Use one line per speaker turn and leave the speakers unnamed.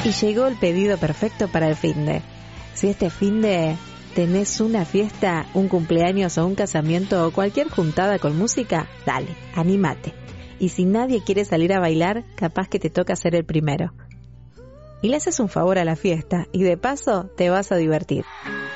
Y llegó el pedido perfecto para el finde. Si este finde tenés una fiesta, un cumpleaños o un casamiento o cualquier juntada con música, dale, anímate. Y si nadie quiere salir a bailar, capaz que te toca ser el primero. Y le haces un favor a la fiesta y de paso te vas a divertir.